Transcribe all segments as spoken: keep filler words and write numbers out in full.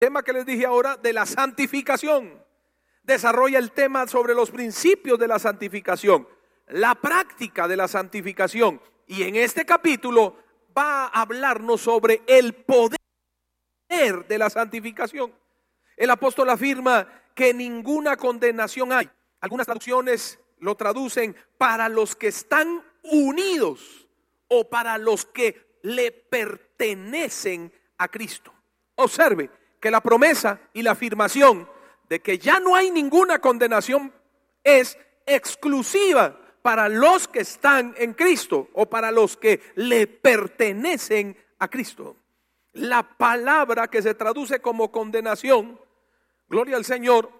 tema que les dije ahora de la santificación. Desarrolla el tema sobre los principios de la santificación, la práctica de la santificación. Y en este capítulo va a hablarnos sobre el poder de la santificación. El apóstol afirma que ninguna condenación hay. Algunas traducciones lo traducen para los que están unidos o para los que le pertenecen a Cristo. Observe que la promesa y la afirmación de que ya no hay ninguna condenación es exclusiva para los que están en Cristo o para los que le pertenecen a Cristo. La palabra que se traduce como condenación, gloria al Señor,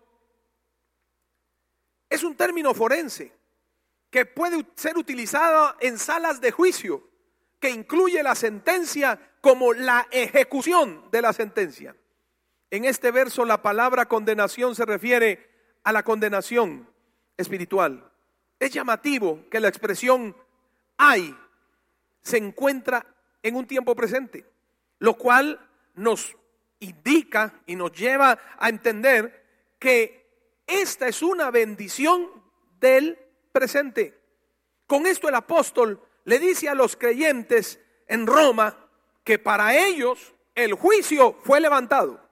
es un término forense que puede ser utilizado en salas de juicio, que incluye la sentencia como la ejecución de la sentencia. En este verso la palabra condenación se refiere a la condenación espiritual. Es llamativo que la expresión hay se encuentra en un tiempo presente, lo cual nos indica y nos lleva a entender que esta es una bendición del presente. Con esto el apóstol le dice a los creyentes en Roma que para ellos el juicio fue levantado.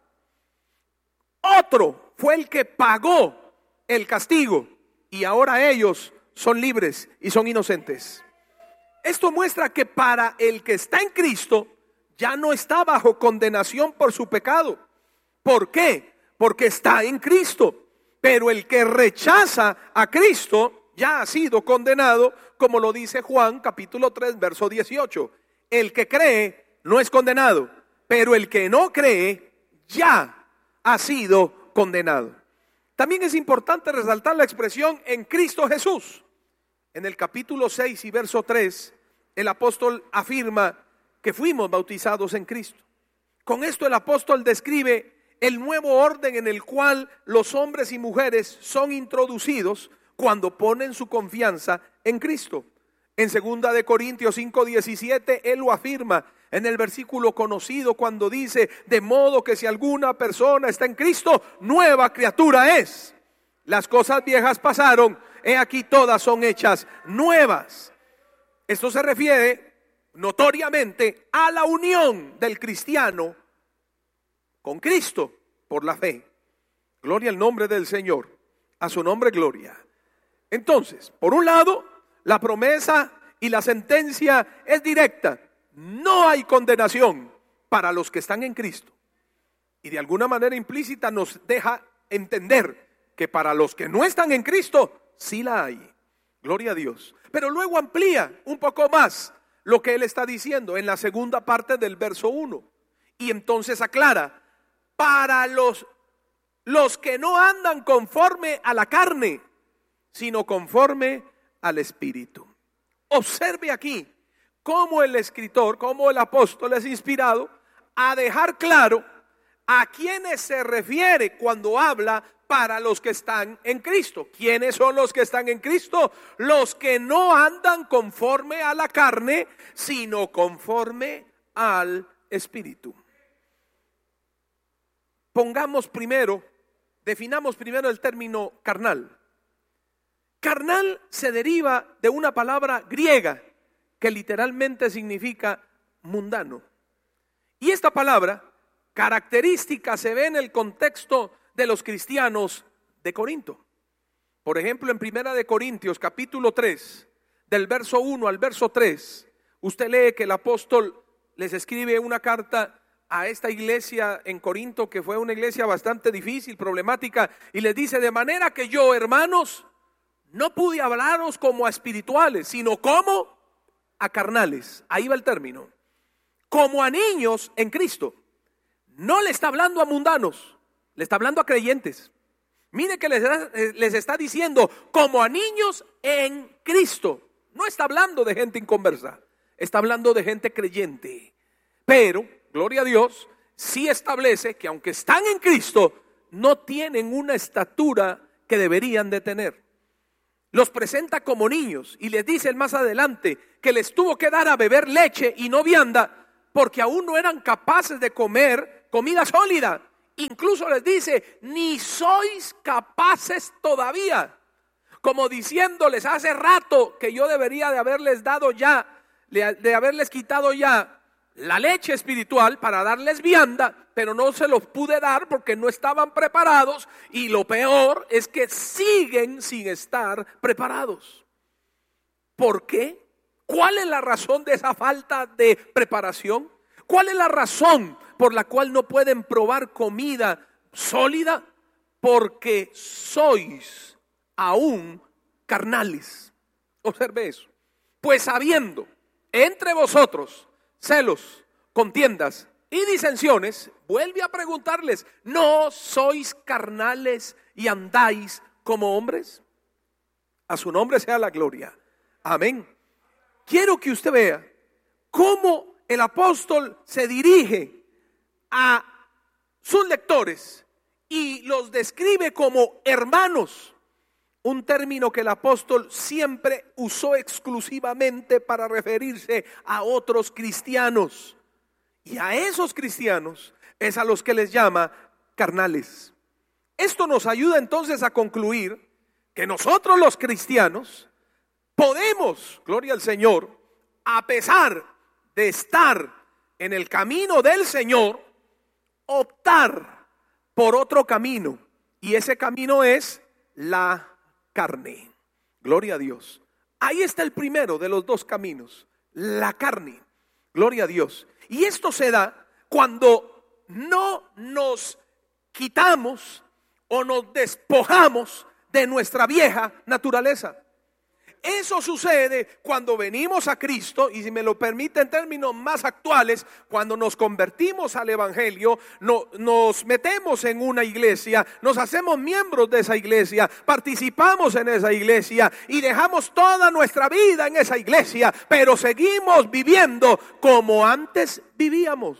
Otro fue el que pagó el castigo y ahora ellos son libres y son inocentes. Esto muestra que para el que está en Cristo ya no está bajo condenación por su pecado. ¿Por qué? Porque está en Cristo. Pero el que rechaza a Cristo ya ha sido condenado, como lo dice Juan capítulo tres, verso dieciocho. El que cree no es condenado, pero el que no cree ya ha sido condenado. También es importante resaltar la expresión en Cristo Jesús. En el capítulo seis y verso tres, el apóstol afirma que fuimos bautizados en Cristo. Con esto el apóstol describe el nuevo orden en el cual los hombres y mujeres son introducidos cuando ponen su confianza en Cristo. En segunda de Corintios cinco diecisiete, él lo afirma en el versículo conocido cuando dice: de modo que si alguna persona está en Cristo, nueva criatura es. Las cosas viejas pasaron, he aquí todas son hechas nuevas. Esto se refiere notoriamente a la unión del cristiano con Cristo por la fe. Gloria al nombre del Señor, a su nombre gloria. Entonces, por un lado, la promesa y la sentencia es directa. No hay condenación para los que están en Cristo. Y de alguna manera implícita nos deja entender que para los que no están en Cristo, sí la hay. Gloria a Dios. Pero luego amplía un poco más lo que él está diciendo en la segunda parte del verso uno. Y entonces aclara: para los, los que no andan conforme a la carne, sino conforme al Espíritu. Observe aquí cómo el escritor, cómo el apóstol es inspirado a dejar claro a quiénes se refiere cuando habla para los que están en Cristo. ¿Quiénes son los que están en Cristo? Los que no andan conforme a la carne, sino conforme al Espíritu. Pongamos primero, definamos primero el término carnal. Carnal se deriva de una palabra griega que literalmente significa mundano. Y esta palabra característica se ve en el contexto de los cristianos de Corinto. Por ejemplo, en Primera de Corintios capítulo tres, del verso uno al verso tres, usted lee que el apóstol les escribe una carta a esta iglesia en Corinto, que fue una iglesia bastante difícil, problemática, y les dice: de manera que yo, hermanos, no pude hablaros como a espirituales, sino como a carnales. Ahí va el término. Como a niños en Cristo. No le está hablando a mundanos, le está hablando a creyentes. Mire que les, les está diciendo como a niños en Cristo. No está hablando de gente inconversa, está hablando de gente creyente. Pero, gloria a Dios, sí establece que aunque están en Cristo, no tienen una estatura que deberían de tener. Los presenta como niños y les dice más adelante que les tuvo que dar a beber leche y no vianda porque aún no eran capaces de comer comida sólida. incluso les dice, ni sois capaces todavía, como diciéndoles hace rato que yo debería de haberles dado ya, de haberles quitado ya la leche espiritual para darles vianda, pero no se los pude dar porque no estaban preparados, y lo peor es que siguen sin estar preparados. ¿Por qué? ¿Cuál es la razón de esa falta de preparación? ¿Cuál es la razón por la cual no pueden probar comida sólida? Porque sois aún carnales. Observe eso. Pues habiendo entre vosotros celos, contiendas y disensiones, vuelve a preguntarles, ¿no sois carnales y andáis como hombres? A su nombre sea la gloria. Amén. Quiero que usted vea cómo el apóstol se dirige a sus lectores y los describe como hermanos. Un término que el apóstol siempre usó exclusivamente para referirse a otros cristianos. Y a esos cristianos es a los que les llama carnales. Esto nos ayuda entonces a concluir que nosotros los cristianos podemos, gloria al Señor, a pesar de estar en el camino del Señor, optar por otro camino. Y ese camino es la carne. Gloria a Dios. Ahí está el primero de los dos caminos, la carne. Gloria a Dios. Y esto se da cuando no nos quitamos o nos despojamos de nuestra vieja naturaleza. Eso sucede cuando venimos a Cristo, y si me lo permite en términos más actuales, cuando nos convertimos al Evangelio, no, nos metemos en una iglesia, nos hacemos miembros de esa iglesia, participamos en esa iglesia y dejamos toda nuestra vida en esa iglesia, pero seguimos viviendo como antes vivíamos.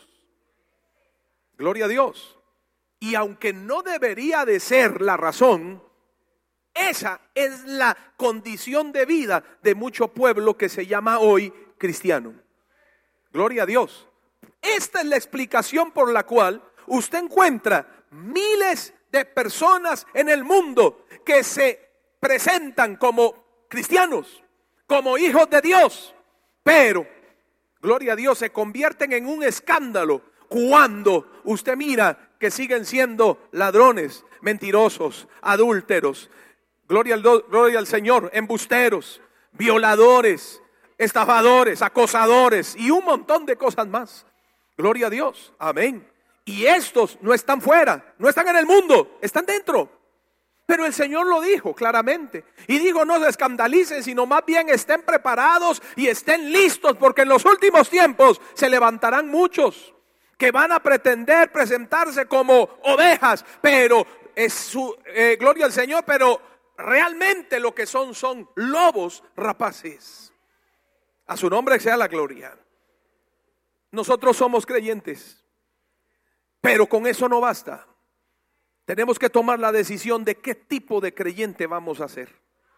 Gloria a Dios. Y aunque no debería de ser la razón, esa es la condición de vida de mucho pueblo que se llama hoy cristiano. Gloria a Dios. Esta es la explicación por la cual usted encuentra miles de personas en el mundo que se presentan como cristianos, como hijos de Dios, pero, gloria a Dios, se convierten en un escándalo cuando usted mira que siguen siendo ladrones, mentirosos, adúlteros, Gloria al, gloria al Señor, embusteros, violadores, estafadores, acosadores y un montón de cosas más. Gloria a Dios, amén. Y estos no están fuera, no están en el mundo, están dentro. Pero el Señor lo dijo claramente. Y dijo, no se escandalicen, sino más bien estén preparados y estén listos, porque en los últimos tiempos se levantarán muchos que van a pretender presentarse como ovejas, pero es su, eh, gloria al Señor, pero realmente lo que son son lobos rapaces. A su nombre sea la gloria. Nosotros somos creyentes, pero con eso no basta. Tenemos que tomar la decisión de qué tipo de creyente vamos a ser.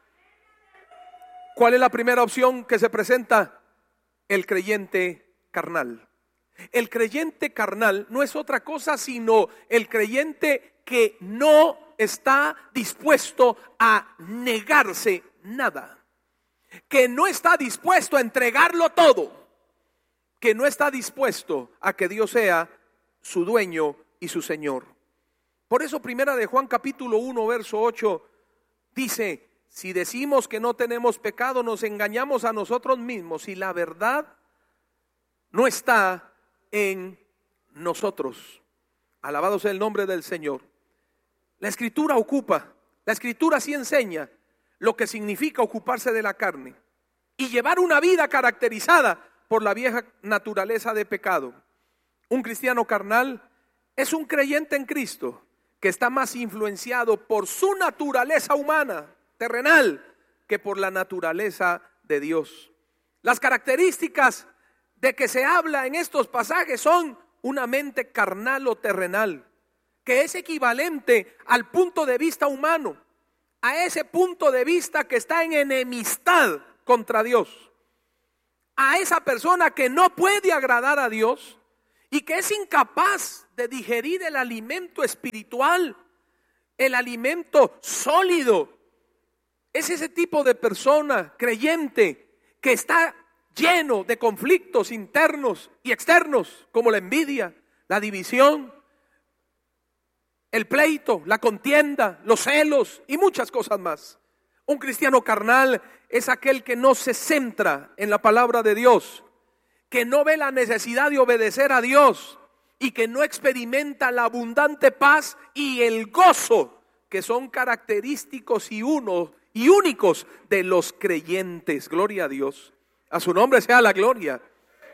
¿Cuál es la primera opción que se presenta? El creyente carnal. El creyente carnal no es otra cosa sino el creyente que no está dispuesto a negarse nada, que no está dispuesto a entregarlo todo, que no está dispuesto a que Dios sea su dueño y su Señor. Por eso primera de Juan capítulo uno verso ocho dice, si decimos que no tenemos pecado, nos engañamos a nosotros mismos y la verdad no está en nosotros. Alabado sea el nombre del Señor. La Escritura ocupa, la Escritura sí enseña lo que significa ocuparse de la carne y llevar una vida caracterizada por la vieja naturaleza de pecado. Un cristiano carnal es un creyente en Cristo que está más influenciado por su naturaleza humana, terrenal, que por la naturaleza de Dios. Las características de que se habla en estos pasajes son una mente carnal o terrenal, que es equivalente al punto de vista humano, a ese punto de vista que está en enemistad contra Dios, a esa persona que no puede agradar a Dios y que es incapaz de digerir el alimento espiritual, el alimento sólido. Es ese tipo de persona creyente que está lleno de conflictos internos y externos, como la envidia, la división, el pleito, la contienda, los celos y muchas cosas más. Un cristiano carnal es aquel que no se centra en la palabra de Dios, que no ve la necesidad de obedecer a Dios y que no experimenta la abundante paz y el gozo que son característicos y unos y únicos de los creyentes. Gloria a Dios. A su nombre sea la gloria.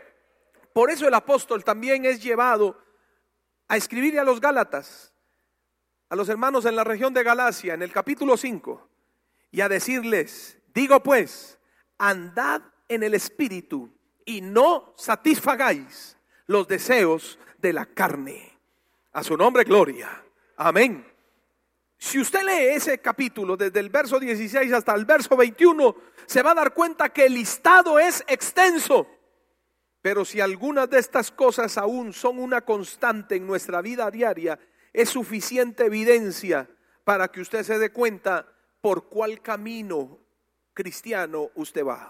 Por eso el apóstol también es llevado a escribirle a los Gálatas, a los hermanos en la región de Galacia, en el capítulo cinco, y a decirles: digo pues, andad en el espíritu y no satisfagáis los deseos de la carne. A su nombre gloria. Amén. Si usted lee ese capítulo desde el verso dieciséis hasta el verso veintiuno, se va a dar cuenta que el listado es extenso. Pero si algunas de estas cosas aún son una constante en nuestra vida diaria, es suficiente evidencia para que usted se dé cuenta por cuál camino cristiano usted va.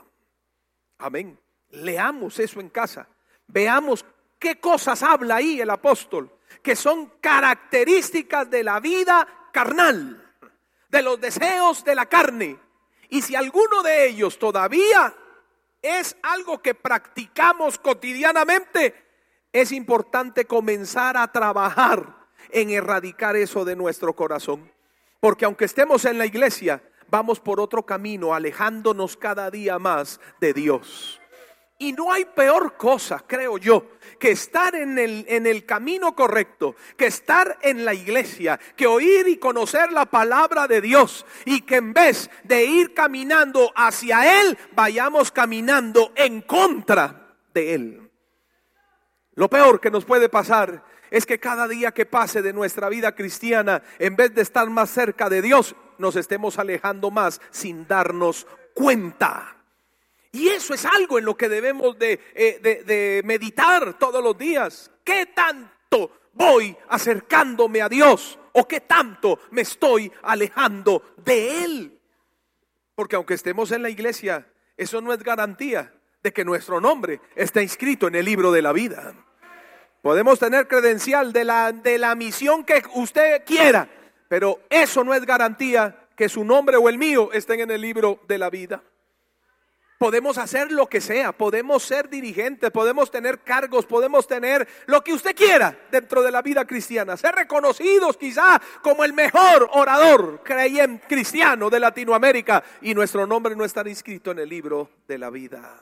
Amén. Leamos eso en casa. Veamos qué cosas habla ahí el apóstol, que son características de la vida carnal, de los deseos de la carne. Y si alguno de ellos todavía es algo que practicamos cotidianamente, es importante comenzar a trabajar en erradicar eso de nuestro corazón. Porque aunque estemos en la iglesia, vamos por otro camino, alejándonos cada día más de Dios. Y no hay peor cosa, creo yo, que estar en el, en el camino correcto, que estar en la iglesia, que oír y conocer la palabra de Dios, y que en vez de ir caminando hacia Él, vayamos caminando en contra de Él. Lo peor que nos puede pasar es que cada día que pase de nuestra vida cristiana, en vez de estar más cerca de Dios, nos estemos alejando más sin darnos cuenta. Y eso es algo en lo que debemos de, eh, de, de meditar todos los días. ¿Qué tanto voy acercándome a Dios? ¿O qué tanto me estoy alejando de Él? Porque aunque estemos en la iglesia, eso no es garantía de que nuestro nombre esté inscrito en el libro de la vida. Podemos tener credencial de la, de la misión que usted quiera, pero eso no es garantía que su nombre o el mío estén en el libro de la vida. Podemos hacer lo que sea, podemos ser dirigentes, podemos tener cargos, podemos tener lo que usted quiera dentro de la vida cristiana, ser reconocidos quizá como el mejor orador creyente cristiano de Latinoamérica, y nuestro nombre no estará inscrito en el libro de la vida.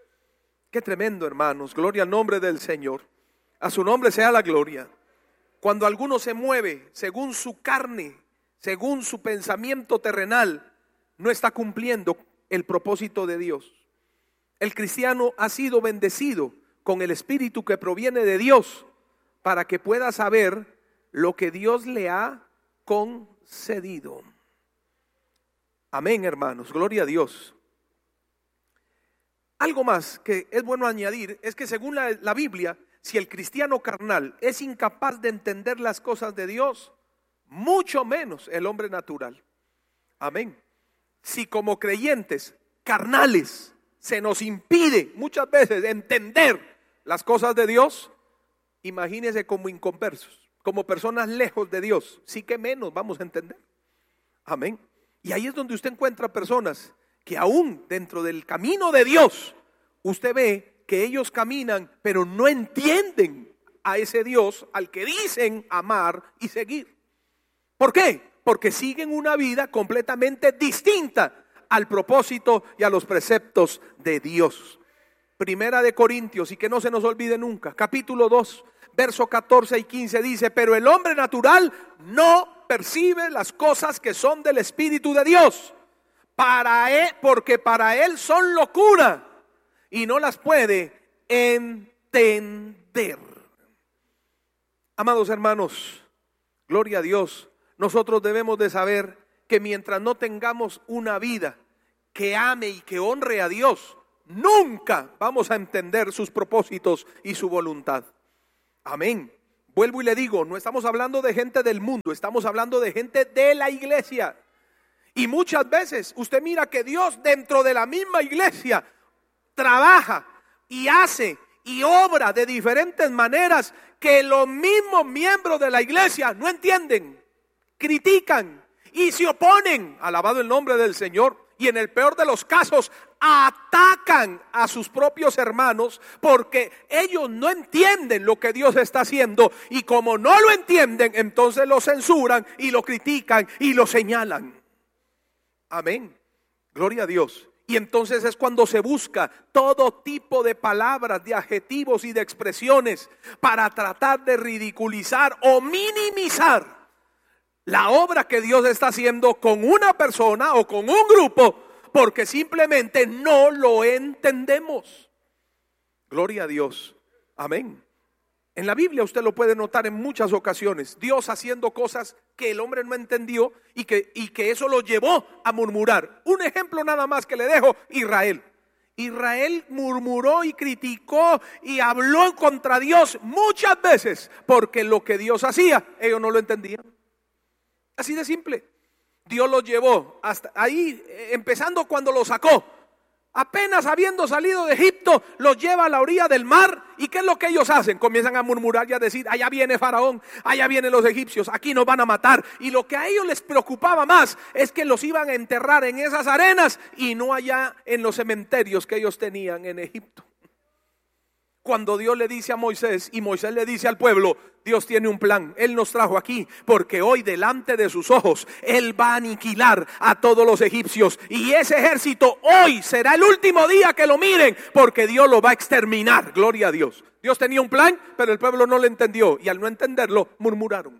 Qué tremendo, hermanos. Gloria al nombre del Señor. A su nombre sea la gloria. Cuando alguno se mueve según su carne, según su pensamiento terrenal, no está cumpliendo el propósito de Dios. El cristiano ha sido bendecido con el Espíritu que proviene de Dios para que pueda saber lo que Dios le ha concedido. Amén, hermanos, gloria a Dios. Algo más que es bueno añadir es que según la, la Biblia, si el cristiano carnal es incapaz de entender las cosas de Dios, mucho menos el hombre natural. Amén. Si como creyentes carnales se nos impide muchas veces entender las cosas de Dios, imagínense como inconversos, como personas lejos de Dios, sí que menos vamos a entender. Amén. Y ahí es donde usted encuentra personas que aún dentro del camino de Dios, usted ve que ellos caminan, pero no entienden a ese Dios al que dicen amar y seguir. ¿Por qué? Porque siguen una vida completamente distinta al propósito y a los preceptos de Dios. Primera de Corintios, y que no se nos olvide nunca, capítulo dos, verso catorce y quince dice: pero el hombre natural no percibe las cosas que son del Espíritu de Dios, para él, porque para él son locura y no las puede entender. Amados hermanos, gloria a Dios. Nosotros debemos de saber que mientras no tengamos una vida que ame y que honre a Dios, nunca vamos a entender sus propósitos y su voluntad. Amén. Vuelvo y le digo, no estamos hablando de gente del mundo, estamos hablando de gente de la iglesia. Y muchas veces usted mira que Dios dentro de la misma iglesia trabaja y hace y obra de diferentes maneras que los mismos miembros de la iglesia no entienden, critican y se oponen. Alabado el nombre del Señor. Y en el peor de los casos atacan a sus propios hermanos porque ellos no entienden lo que Dios está haciendo, y como no lo entienden, entonces lo censuran y lo critican y lo señalan. Amén. Gloria a Dios. Y entonces es cuando se busca todo tipo de palabras, de adjetivos y de expresiones para tratar de ridiculizar o minimizar la obra que Dios está haciendo con una persona o con un grupo, porque simplemente no lo entendemos. Gloria a Dios. Amén. En la Biblia usted lo puede notar en muchas ocasiones, Dios haciendo cosas que el hombre no entendió y que, y que eso lo llevó a murmurar. Un ejemplo nada más que le dejo: Israel. Israel murmuró y criticó y habló contra Dios muchas veces porque lo que Dios hacía, ellos no lo entendían. Así de simple. Dios los llevó hasta ahí, empezando cuando los sacó. Apenas habiendo salido de Egipto, los lleva a la orilla del mar. ¿Y qué es lo que ellos hacen? Comienzan a murmurar y a decir: allá viene Faraón, allá vienen los egipcios, aquí nos van a matar. Y lo que a ellos les preocupaba más es que los iban a enterrar en esas arenas y no allá en los cementerios que ellos tenían en Egipto. Cuando Dios le dice a Moisés y Moisés le dice al pueblo: Dios tiene un plan, Él nos trajo aquí porque hoy delante de sus ojos Él va a aniquilar a todos los egipcios, y ese ejército hoy será el último día que lo miren, porque Dios lo va a exterminar. Gloria a Dios. Dios tenía un plan, pero el pueblo no lo entendió, y al no entenderlo murmuraron.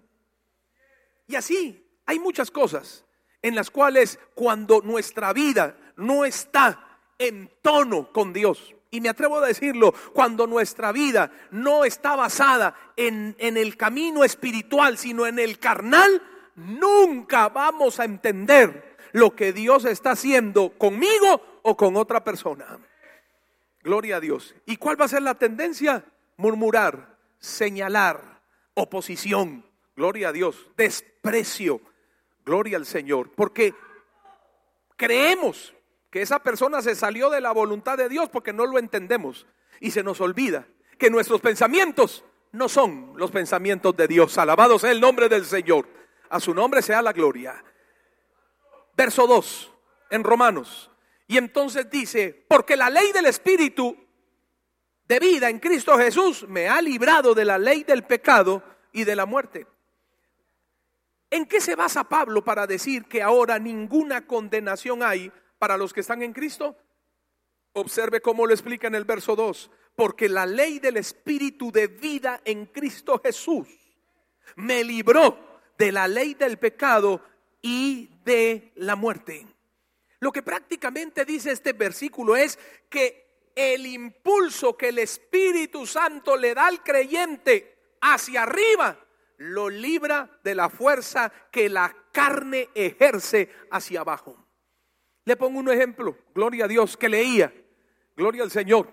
Y así hay muchas cosas en las cuales cuando nuestra vida no está en tono con Dios, y me atrevo a decirlo, cuando nuestra vida no está basada en, en el camino espiritual, sino en el carnal, nunca vamos a entender lo que Dios está haciendo conmigo o con otra persona. Gloria a Dios. ¿Y cuál va a ser la tendencia? Murmurar, señalar, oposición. Gloria a Dios. Desprecio. Gloria al Señor. Porque creemos que esa persona se salió de la voluntad de Dios porque no lo entendemos, y se nos olvida que nuestros pensamientos no son los pensamientos de Dios. Alabado sea el nombre del Señor. A su nombre sea la gloria. Verso dos en Romanos. Y entonces dice: porque la ley del Espíritu de vida en Cristo Jesús me ha librado de la ley del pecado y de la muerte. ¿En qué se basa Pablo para decir que ahora ninguna condenación hay para los que están en Cristo? Observe cómo lo explica en el verso dos. Porque la ley del Espíritu de vida en Cristo Jesús me libró de la ley del pecado y de la muerte. Lo que prácticamente dice este versículo es que el impulso que el Espíritu Santo le da al creyente hacia arriba lo libra de la fuerza que la carne ejerce hacia abajo. Le pongo un ejemplo, gloria a Dios, que leía, gloria al Señor.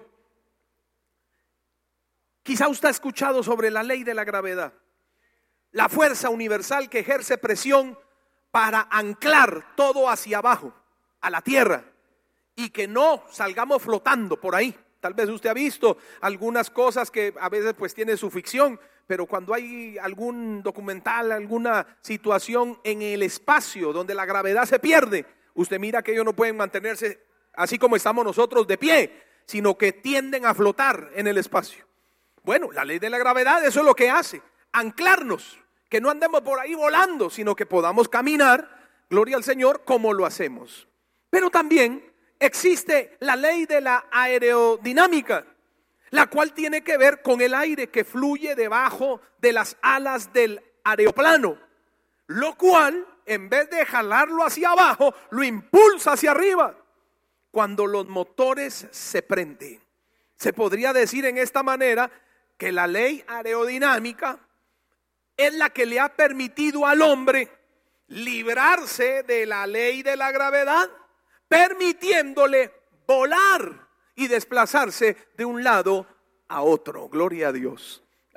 Quizá usted ha escuchado sobre la ley de la gravedad, la fuerza universal que ejerce presión para anclar todo hacia abajo, a la tierra, y que no salgamos flotando por ahí. Tal vez usted ha visto algunas cosas que a veces pues tiene su ficción, pero cuando hay algún documental, alguna situación en el espacio donde la gravedad se pierde, usted mira que ellos no pueden mantenerse así como estamos nosotros de pie, sino que tienden a flotar en el espacio. Bueno, la ley de la gravedad, eso es lo que hace, anclarnos, que no andemos por ahí volando, sino que podamos caminar, gloria al Señor, como lo hacemos. Pero también existe la ley de la aerodinámica, la cual tiene que ver con el aire que fluye debajo de las alas del aeroplano, lo cual, en vez de jalarlo hacia abajo, lo impulsa hacia arriba cuando los motores se prenden. Se podría decir en esta manera que la ley aerodinámica es la que le ha permitido al hombre librarse de la ley de la gravedad, permitiéndole volar y desplazarse de un lado a otro. Gloria a Dios.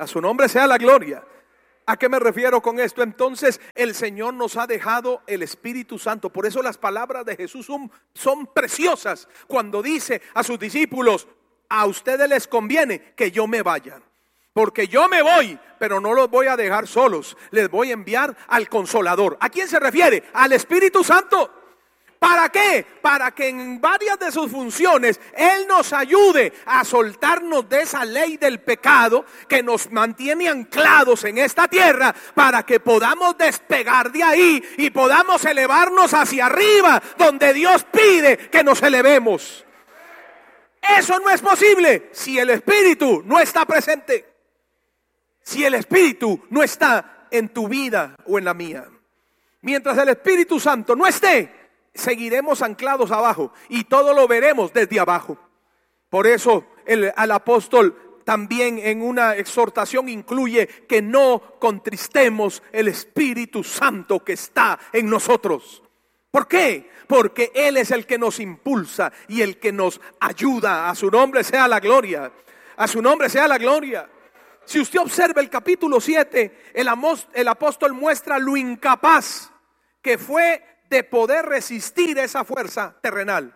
A su nombre sea la gloria. ¿A qué me refiero con esto? Entonces el Señor nos ha dejado el Espíritu Santo. Por eso las palabras de Jesús son, son preciosas cuando dice a sus discípulos: a ustedes les conviene que yo me vaya, porque yo me voy, pero no los voy a dejar solos. Les voy a enviar al Consolador. ¿A quién se refiere? Al Espíritu Santo. ¿Para qué? Para que en varias de sus funciones Él nos ayude a soltarnos de esa ley del pecado que nos mantiene anclados en esta tierra, para que podamos despegar de ahí y podamos elevarnos hacia arriba, donde Dios pide que nos elevemos. Eso no es posible si el Espíritu no está presente, si el Espíritu no está en tu vida o en la mía. Mientras el Espíritu Santo no esté, seguiremos anclados abajo y todo lo veremos desde abajo. Por eso el, al apóstol también en una exhortación incluye que no contristemos el Espíritu Santo que está en nosotros. ¿Por qué? Porque Él es el que nos impulsa y el que nos ayuda. A su nombre sea la gloria. A su nombre sea la gloria. Si usted observa el capítulo siete, el, amos, el apóstol muestra lo incapaz que fue de poder resistir esa fuerza terrenal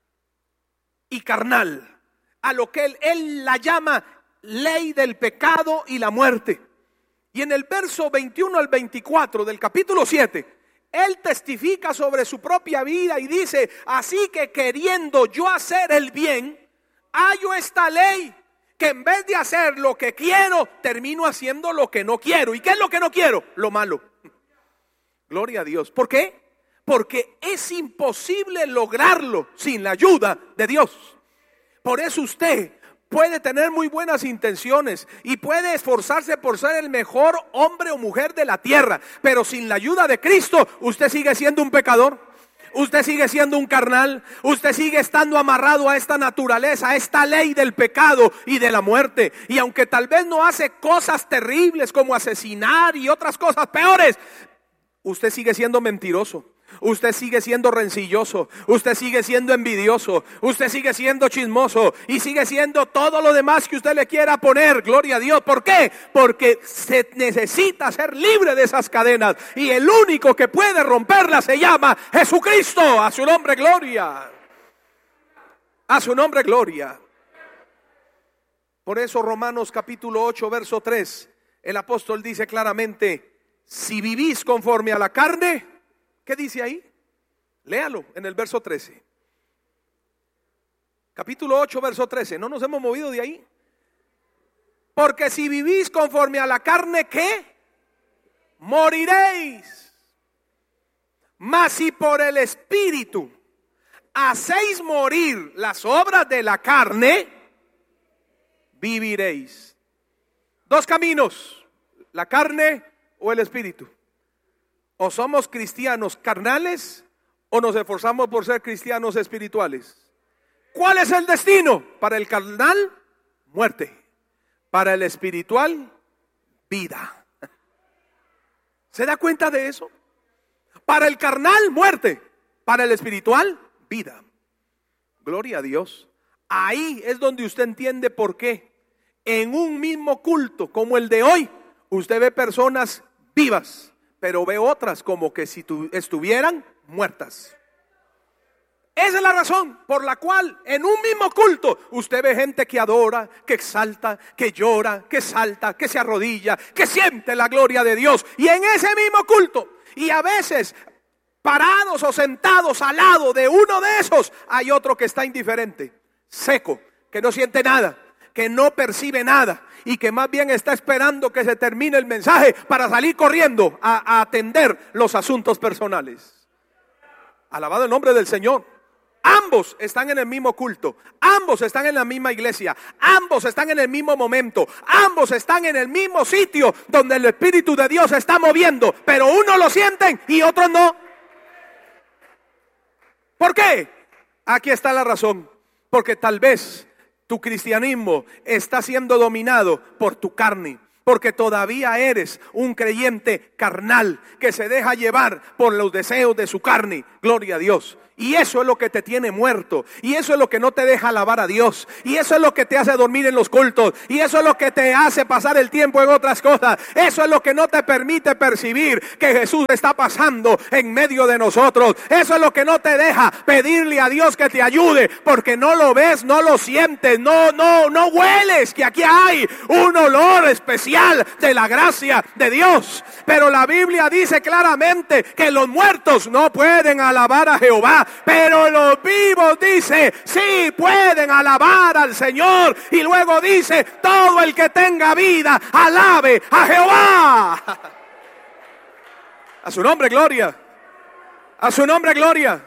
y carnal, a lo que él, él la llama ley del pecado y la muerte. Y en el verso veintiuno al veinticuatro del capítulo siete, él testifica sobre su propia vida y dice: así que queriendo yo hacer el bien, hallo esta ley, que en vez de hacer lo que quiero, termino haciendo lo que no quiero. ¿Y qué es lo que no quiero? Lo malo. Gloria a Dios. ¿Por qué? Porque es imposible lograrlo sin la ayuda de Dios. Por eso usted puede tener muy buenas intenciones y puede esforzarse por ser el mejor hombre o mujer de la tierra, pero sin la ayuda de Cristo, usted sigue siendo un pecador. Usted sigue siendo un carnal. Usted sigue estando amarrado a esta naturaleza, a esta ley del pecado y de la muerte. Y aunque tal vez no hace cosas terribles como asesinar y otras cosas peores, usted sigue siendo mentiroso. Usted sigue siendo rencilloso, usted sigue siendo envidioso, usted sigue siendo chismoso y sigue siendo todo lo demás que usted le quiera poner. Gloria a Dios. ¿Por qué? Porque se necesita ser libre de esas cadenas y el único que puede romperlas se llama Jesucristo. A su nombre gloria. A su nombre gloria. Por eso Romanos capítulo ocho verso tres, el apóstol dice claramente: si vivís conforme a la carne, ¿qué dice ahí? Léalo en el verso trece. Capítulo ocho, verso trece. No nos hemos movido de ahí. Porque si vivís conforme a la carne, ¿qué? Moriréis. Mas si por el Espíritu hacéis morir las obras de la carne, viviréis. Dos caminos: la carne o el Espíritu. O somos cristianos carnales o nos esforzamos por ser cristianos espirituales. ¿Cuál es el destino? Para el carnal, muerte. Para el espiritual, vida. ¿Se da cuenta de eso? Para el carnal, muerte. Para el espiritual, vida. Gloria a Dios. Ahí es donde usted entiende por qué en un mismo culto como el de hoy, usted ve personas vivas, pero ve otras como que si estuvieran muertas. Esa es la razón por la cual en un mismo culto usted ve gente que adora, que exalta, que llora, que salta, que se arrodilla, que siente la gloria de Dios. Y en ese mismo culto, y a veces parados o sentados al lado de uno de esos, hay otro que está indiferente, seco, que no siente nada, que no percibe nada y que más bien está esperando que se termine el mensaje para salir corriendo a, a atender los asuntos personales. Alabado el nombre del Señor. Ambos están en el mismo culto, ambos están en la misma iglesia, ambos están en el mismo momento, ambos están en el mismo sitio donde el Espíritu de Dios se está moviendo, pero unos lo sienten y otros no. ¿Por qué? Aquí está la razón. Porque tal vez tu cristianismo está siendo dominado por tu carne, porque todavía eres un creyente carnal que se deja llevar por los deseos de su carne. Gloria a Dios. Y eso es lo que te tiene muerto. Y eso es lo que no te deja alabar a Dios. Y eso es lo que te hace dormir en los cultos. Y eso es lo que te hace pasar el tiempo en otras cosas. Eso es lo que no te permite percibir que Jesús está pasando en medio de nosotros. Eso es lo que no te deja pedirle a Dios que te ayude. Porque no lo ves, no lo sientes, no, no, no hueles que aquí hay un olor especial de la gracia de Dios. Pero la Biblia dice claramente que los muertos no pueden alabar a Jehová. Pero los vivos, dice, sí pueden alabar al Señor. Y luego dice, todo el que tenga vida, alabe a Jehová. A su nombre, gloria. A su nombre, gloria.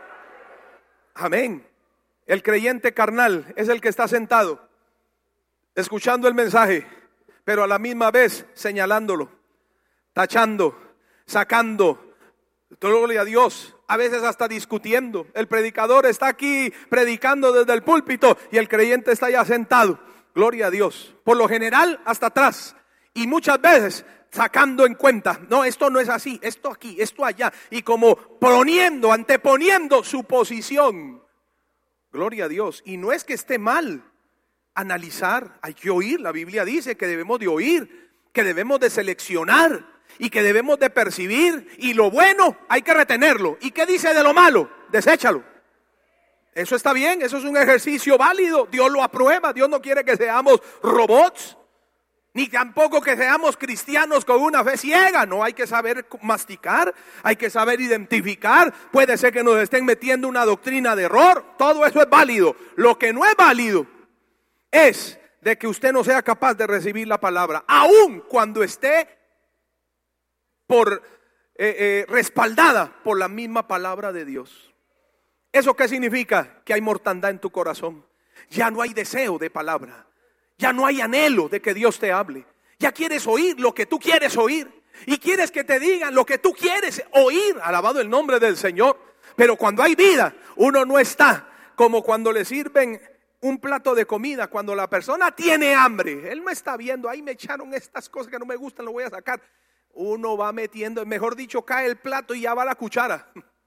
Amén. El creyente carnal es el que está sentado, escuchando el mensaje, pero a la misma vez señalándolo, tachando, sacando, gloria a Dios. A veces hasta discutiendo. El predicador está aquí predicando desde el púlpito y el creyente está ya sentado. Gloria a Dios. Por lo general hasta atrás. Y muchas veces sacando en cuenta, no, esto no es así, esto aquí, esto allá. Y como poniendo, anteponiendo su posición. Gloria a Dios. Y no es que esté mal analizar, hay que oír. La Biblia dice que debemos de oír, que debemos de seleccionar y que debemos de percibir, y lo bueno hay que retenerlo. ¿Y qué dice de lo malo? Deséchalo. Eso está bien, eso es un ejercicio válido. Dios lo aprueba. Dios no quiere que seamos robots, ni tampoco que seamos cristianos con una fe ciega. No, hay que saber masticar, hay que saber identificar. Puede ser que nos estén metiendo una doctrina de error. Todo eso es válido. Lo que no es válido es de que usted no sea capaz de recibir la palabra, aun cuando esté por eh, eh, respaldada por la misma palabra de Dios. ¿Eso qué significa? Que hay mortandad en tu corazón. Ya no hay deseo de palabra. Ya no hay anhelo de que Dios te hable. Ya quieres oír lo que tú quieres oír. Y quieres que te digan lo que tú quieres oír. Alabado el nombre del Señor. Pero cuando hay vida, uno no está como cuando le sirven un plato de comida. Cuando la persona tiene hambre, él no está viendo, ahí me echaron estas cosas que no me gustan, lo voy a sacar. Uno va metiendo, mejor dicho, cae el plato y ya va la cuchara.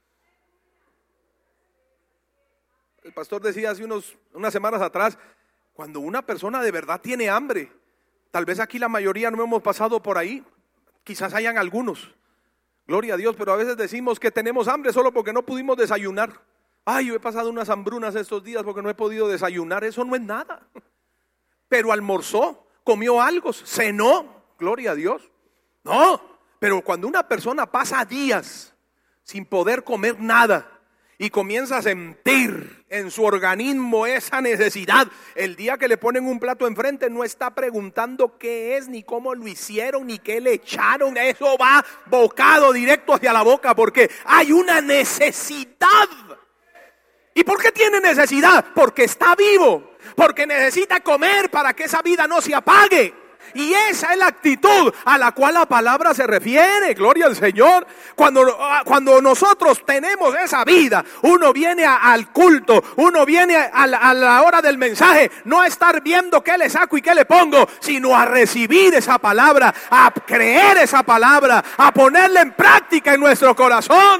El pastor decía hace unos, unas semanas atrás, cuando una persona de verdad tiene hambre, tal vez aquí la mayoría no hemos pasado por ahí, quizás hayan algunos, gloria a Dios, pero a veces decimos que tenemos hambre solo porque no pudimos desayunar. Ay, yo he pasado unas hambrunas estos días porque no he podido desayunar. Eso no es nada. Pero almorzó, comió algo, cenó, gloria a Dios. No, pero cuando una persona pasa días sin poder comer nada y comienza a sentir en su organismo esa necesidad, el día que le ponen un plato enfrente no está preguntando qué es, ni cómo lo hicieron, ni qué le echaron. Eso va bocado directo hacia la boca porque hay una necesidad. ¿Y por qué tiene necesidad? Porque está vivo, porque necesita comer para que esa vida no se apague. Y esa es la actitud a la cual la palabra se refiere, gloria al Señor. Cuando, cuando nosotros tenemos esa vida, uno viene a, al culto, uno viene a, a, la, a la hora del mensaje, no a estar viendo qué le saco y qué le pongo, sino a recibir esa palabra, a creer esa palabra, a ponerla en práctica en nuestro corazón.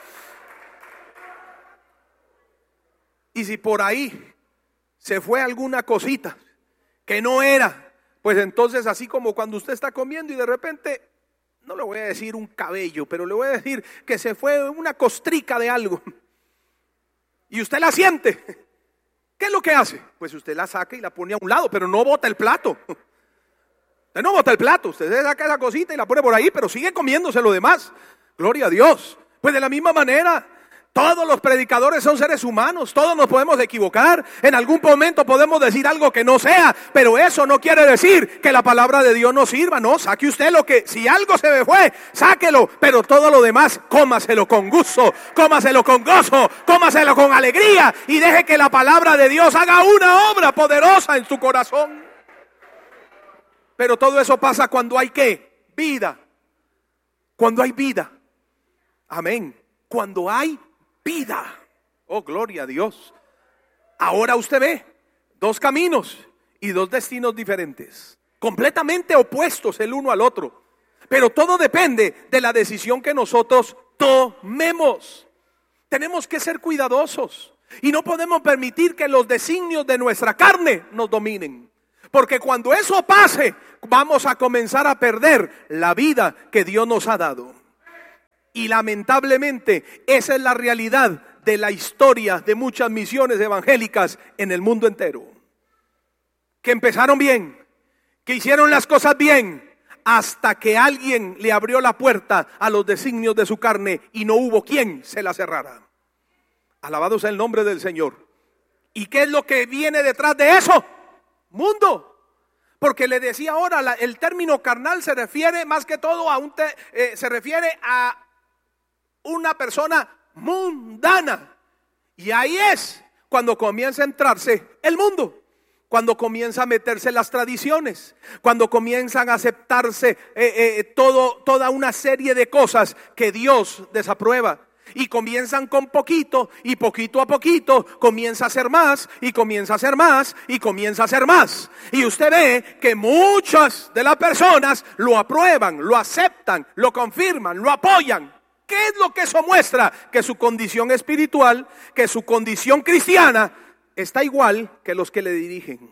Y si por ahí se fue alguna cosita que no era, pues entonces así como cuando usted está comiendo y de repente, no le voy a decir un cabello, pero le voy a decir que se fue una costrica de algo y usted la siente, ¿qué es lo que hace? Pues usted la saca y la pone a un lado, pero no bota el plato. Usted no bota el plato, usted se saca esa cosita y la pone por ahí, pero sigue comiéndose lo demás. Gloria a Dios. Pues de la misma manera, todos los predicadores son seres humanos, todos nos podemos equivocar, en algún momento podemos decir algo que no sea, pero eso no quiere decir que la palabra de Dios no sirva. No, saque usted lo que, si algo se me fue, sáquelo, pero todo lo demás, cómaselo con gusto, cómaselo con gozo, cómaselo con alegría y deje que la palabra de Dios haga una obra poderosa en su corazón. Pero todo eso pasa cuando hay ¿qué? Vida. Cuando hay vida. Amén. Cuando hay vida. Oh, gloria a Dios. Ahora usted ve dos caminos y dos destinos diferentes, completamente opuestos el uno al otro. Pero todo depende de la decisión que nosotros tomemos. Tenemos que ser cuidadosos y no podemos permitir que los designios de nuestra carne nos dominen. Porque cuando eso pase, vamos a comenzar a perder la vida que Dios nos ha dado. Y lamentablemente esa es la realidad de la historia de muchas misiones evangélicas en el mundo entero. Que empezaron bien, que hicieron las cosas bien, hasta que alguien le abrió la puerta a los designios de su carne y no hubo quien se la cerrara. Alabado sea el nombre del Señor. ¿Y qué es lo que viene detrás de eso? Mundo. Porque le decía ahora, la, el término carnal se refiere más que todo a un te, eh, se refiere a una persona mundana. Y ahí es cuando comienza a entrarse el mundo. Cuando comienza a meterse las tradiciones, cuando comienzan a aceptarse eh, eh, todo, toda una serie de cosas que Dios desaprueba. Y comienzan con poquito y poquito a poquito comienza a ser más y comienza a ser más y comienza a ser más. Y usted ve que muchas de las personas lo aprueban, lo aceptan, lo confirman, lo apoyan. ¿Qué es lo que eso muestra? Que su condición espiritual, que su condición cristiana está igual que los que le dirigen.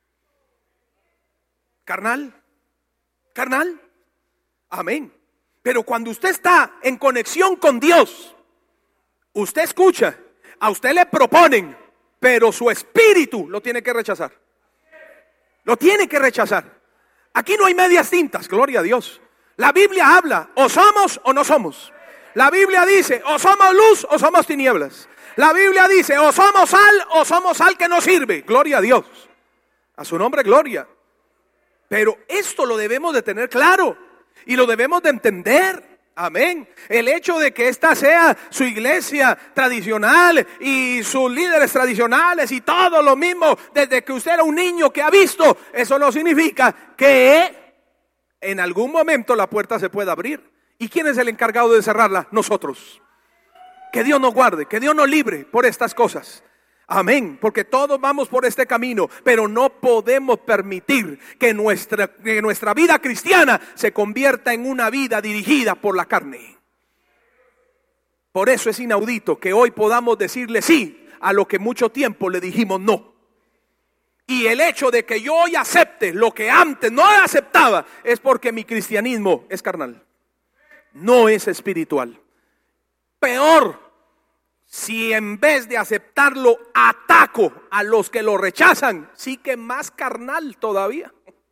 Carnal, carnal, amén. Pero cuando usted está en conexión con Dios, usted escucha, a usted le proponen, pero su espíritu lo tiene que rechazar. Lo tiene que rechazar. Aquí no hay medias tintas, gloria a Dios. La Biblia habla, o somos o no somos. La Biblia dice, o somos luz o somos tinieblas. La Biblia dice, o somos sal o somos sal que no sirve. Gloria a Dios. A su nombre, gloria. Pero esto lo debemos de tener claro y lo debemos de entender. Amén. El hecho de que esta sea su iglesia tradicional y sus líderes tradicionales y todo lo mismo desde que usted era un niño que ha visto, eso no significa que en algún momento la puerta se pueda abrir. ¿Y quién es el encargado de cerrarla? Nosotros. Que Dios nos guarde, que Dios nos libre por estas cosas. Amén, porque todos vamos por este camino, pero no podemos permitir que nuestra, que nuestra vida cristiana se convierta en una vida dirigida por la carne. Por eso es inaudito que hoy podamos decirle sí a lo que mucho tiempo le dijimos no. Y el hecho de que yo hoy acepte lo que antes no aceptaba es porque mi cristianismo es carnal, no es espiritual. Peor, si en vez de aceptarlo ataco a los que lo rechazan, sí que más carnal todavía.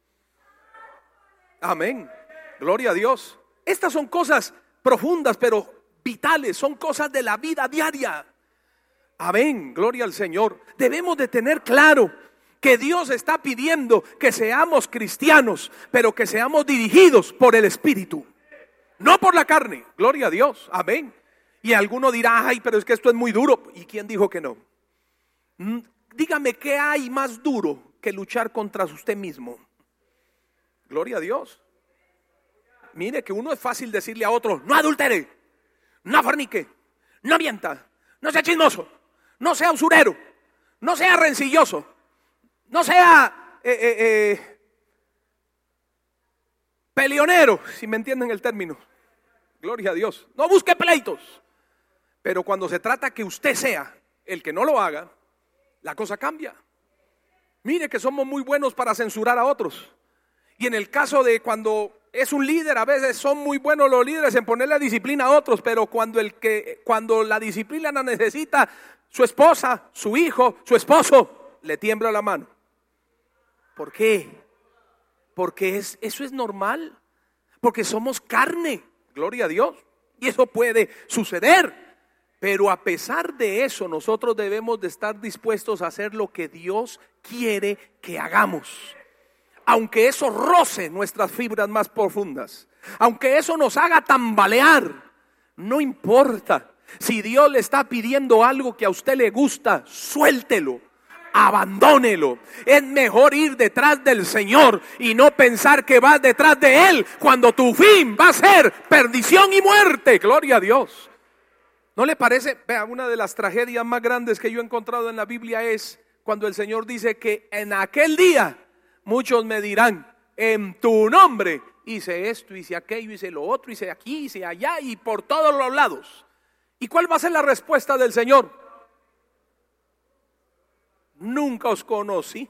Amén, gloria a Dios. Estas son cosas profundas pero vitales, son cosas de la vida diaria. Amén, gloria al Señor. Debemos de tener claro que Dios está pidiendo que seamos cristianos, pero que seamos dirigidos por el Espíritu, no por la carne. Gloria a Dios, amén. Y alguno dirá, ay, pero es que esto es muy duro. ¿Y quién dijo que no? Dígame, ¿qué hay más duro que luchar contra usted mismo? Gloria a Dios. Mire que uno es fácil decirle a otro, no adultere, no fornique, no mienta, no sea chismoso, no sea usurero, no sea rencilloso, no sea eh, eh, eh, peleonero, si me entienden el término. Gloria a Dios. No busque pleitos. Pero cuando se trata que usted sea el que no lo haga, la cosa cambia. Mire que somos muy buenos para censurar a otros. Y en el caso de cuando es un líder, a veces son muy buenos los líderes en ponerle disciplina a otros, pero cuando el que cuando la disciplina la necesita su esposa, su hijo, su esposo, le tiembla la mano. ¿Por qué? Porque es, eso es normal. Porque somos carne. Gloria a Dios. Y eso puede suceder. Pero a pesar de eso, nosotros debemos de estar dispuestos a hacer lo que Dios quiere que hagamos. Aunque eso roce nuestras fibras más profundas. Aunque eso nos haga tambalear. No importa. Si Dios le está pidiendo algo que a usted le gusta, suéltelo. Abandónelo. Es mejor ir detrás del Señor y no pensar que vas detrás de Él cuando tu fin va a ser perdición y muerte. Gloria a Dios. ¿No le parece? Vea, una de las tragedias más grandes que yo he encontrado en la Biblia es cuando el Señor dice que en aquel día muchos me dirán, en tu nombre hice esto, hice aquello, hice lo otro, hice aquí, hice allá y por todos los lados. ¿Y cuál va a ser la respuesta del Señor? Nunca os conocí.